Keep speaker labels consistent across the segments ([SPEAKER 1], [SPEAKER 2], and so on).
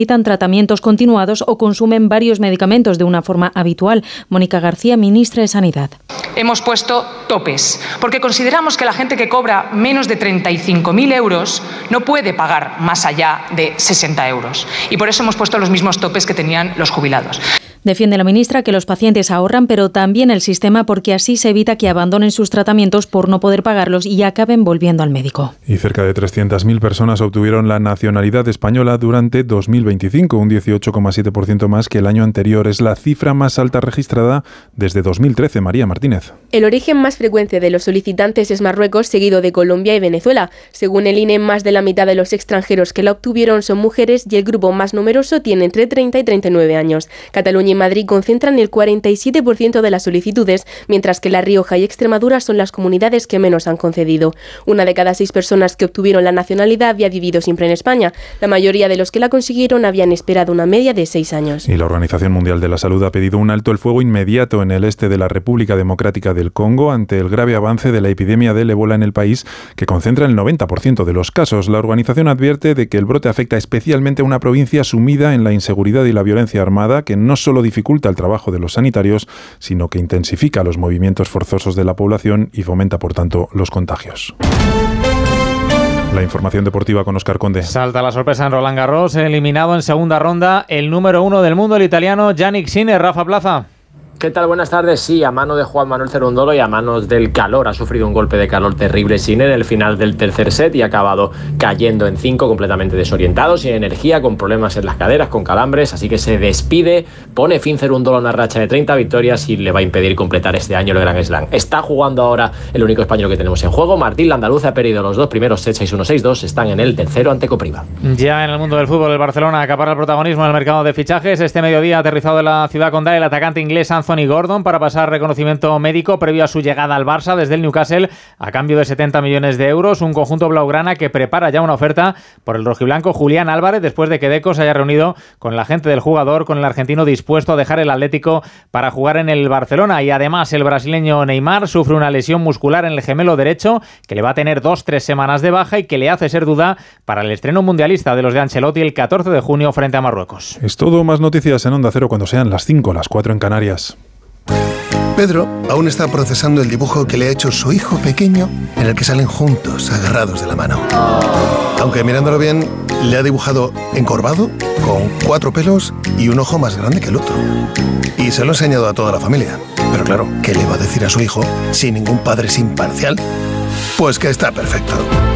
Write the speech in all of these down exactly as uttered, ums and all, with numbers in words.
[SPEAKER 1] necesitan tratamientos continuados o consumen varios medicamentos de una forma habitual. Mónica García, ministra de Sanidad.
[SPEAKER 2] Hemos puesto topes, porque consideramos que la gente que cobra menos de treinta y cinco mil euros no puede pagar más allá de sesenta euros. Y por eso hemos puesto los mismos topes que tenían los jubilados.
[SPEAKER 1] Defiende la ministra que los pacientes ahorran, pero también el sistema, porque así se evita que abandonen sus tratamientos por no poder pagarlos y acaben volviendo al médico.
[SPEAKER 3] Y cerca de trescientas mil personas obtuvieron la nacionalidad española durante dos mil veinticinco, un dieciocho coma siete por ciento más que el año anterior. Es la cifra más alta registrada desde dos mil trece. María Martínez.
[SPEAKER 4] El origen más frecuente de los solicitantes es Marruecos, seguido de Colombia y Venezuela. Según el I N E, más de la mitad de los extranjeros que la obtuvieron son mujeres y el grupo más numeroso tiene entre treinta y treinta y nueve años. Cataluña y Madrid concentran el cuarenta y siete por ciento de las solicitudes, mientras que La Rioja y Extremadura son las comunidades que menos han concedido. Una de cada seis personas que obtuvieron la nacionalidad había vivido siempre en España. La mayoría de los que la consiguieron habían esperado una media de seis años.
[SPEAKER 3] Y la Organización Mundial de la Salud ha pedido un alto el fuego inmediato en el este de la República Democrática del Congo ante el grave avance de la epidemia del ébola en el país, que concentra el noventa por ciento de los casos. La organización advierte de que el brote afecta especialmente a una provincia sumida en la inseguridad y la violencia armada, que no solo dificulta el trabajo de los sanitarios, sino que intensifica los movimientos forzosos de la población y fomenta, por tanto, los contagios. La información deportiva con Óscar Conde.
[SPEAKER 5] Salta la sorpresa en Roland Garros, eliminado en segunda ronda el número uno del mundo, el italiano Jannik Sinner. Rafa Plaza.
[SPEAKER 6] ¿Qué tal? Buenas tardes. Sí, a mano de Juan Manuel Cerundolo y a manos del calor. Ha sufrido un golpe de calor terrible Sinner en el final del tercer set y ha acabado cayendo en cinco, completamente desorientado, sin energía, con problemas en las caderas, con calambres. Así que se despide, pone fin Cerundolo a una racha de treinta victorias y le va a impedir completar este año el Grand Slam. Está jugando ahora el único español que tenemos en juego. Martín Landaluz ha perdido los dos primeros sets, seis uno seis dos. Están en el tercero ante Copriva.
[SPEAKER 5] Ya en el mundo del fútbol, el Barcelona acapara el protagonismo en el mercado de fichajes. Este mediodía ha aterrizado en la ciudad condal el atacante inglés Anthony Gordon para pasar reconocimiento médico previo a su llegada al Barça desde el Newcastle a cambio de setenta millones de euros. Un conjunto blaugrana que prepara ya una oferta por el rojiblanco Julián Álvarez después de que Deco se haya reunido con la gente del jugador, con el argentino dispuesto a dejar el Atlético para jugar en el Barcelona. Y además el brasileño Neymar sufre una lesión muscular en el gemelo derecho que le va a tener dos, tres semanas de baja y que le hace ser duda para el estreno mundialista de los de Ancelotti el catorce de junio frente a Marruecos.
[SPEAKER 3] Es todo. Más noticias en Onda Cero cuando sean las cinco, las cuatro en Canarias.
[SPEAKER 7] Pedro aún está procesando el dibujo que le ha hecho su hijo pequeño, en el que salen juntos, agarrados de la mano. Aunque mirándolo bien, le ha dibujado encorvado, con cuatro pelos y un ojo más grande que el otro. Y se lo ha enseñado a toda la familia. Pero claro, ¿qué le va a decir a su hijo si ningún padre es imparcial? Pues que está perfecto.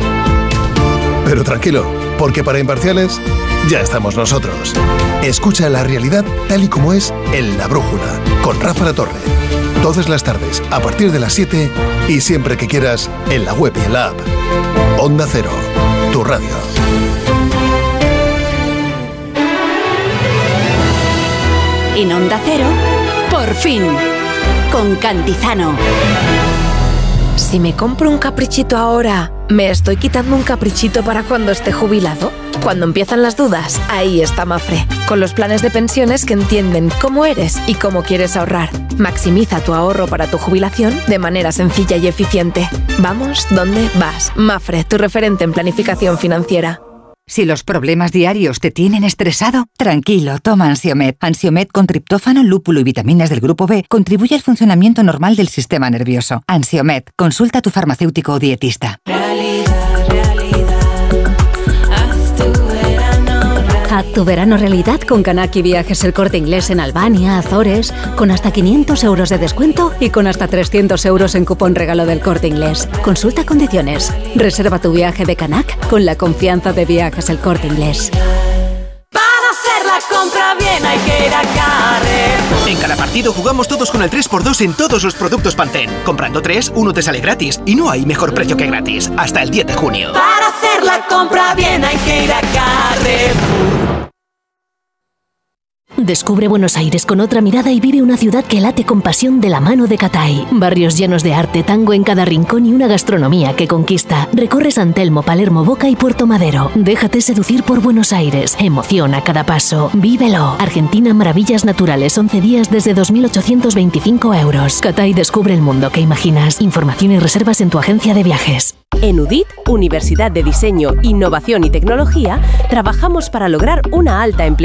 [SPEAKER 7] Pero tranquilo, porque para imparciales ya estamos nosotros. Escucha la realidad tal y como es en La Brújula, con Rafa La Torre. Todas las tardes, a partir de las siete y siempre que quieras, en la web y en la app. Onda Cero, tu radio.
[SPEAKER 8] En Onda Cero, por fin, con Cantizano.
[SPEAKER 9] Si me compro un caprichito ahora, ¿me estoy quitando un caprichito para cuando esté jubilado? Cuando empiezan las dudas, ahí está Mafre, con los planes de pensiones que entienden cómo eres y cómo quieres ahorrar. Maximiza tu ahorro para tu jubilación de manera sencilla y eficiente. Vamos, ¿dónde vas? Mafre, tu referente en planificación financiera.
[SPEAKER 10] Si los problemas diarios te tienen estresado, tranquilo, toma Ansiomed. Ansiomed con triptófano, lúpulo y vitaminas del grupo B contribuye al funcionamiento normal del sistema nervioso. Ansiomed, consulta a tu farmacéutico o dietista.
[SPEAKER 8] Realidad, realidad, haz tu verano realidad. Haz tu verano realidad con Kanaki Viajes El Corte Inglés en Albania, Azores, con hasta quinientos euros de descuento y con hasta trescientos euros en cupón regalo del Corte Inglés. Consulta condiciones. Reserva tu viaje de Canac con la confianza de Viajes El Corte Inglés.
[SPEAKER 11] Para hacer la compra bien hay que ir a Carrefour.
[SPEAKER 12] En cada partido jugamos todos con el tres por dos en todos los productos Pantene. Comprando tres, uno te sale gratis. Y no hay mejor precio que gratis. Hasta el diez de junio.
[SPEAKER 11] Para hacer la compra bien hay que ir a Carrefour.
[SPEAKER 8] Descubre Buenos Aires con otra mirada y vive una ciudad que late con pasión de la mano de Catay. Barrios llenos de arte, tango en cada rincón y una gastronomía que conquista. Recorre San Telmo, Palermo, Boca y Puerto Madero. Déjate seducir por Buenos Aires. Emoción a cada paso. Vívelo. Argentina Maravillas Naturales. once días desde dos mil ochocientos veinticinco euros. Catay descubre el mundo que imaginas. Información y reservas en tu agencia de viajes.
[SPEAKER 13] En U D I T, Universidad de Diseño, Innovación y Tecnología, trabajamos para lograr una alta empleabilidad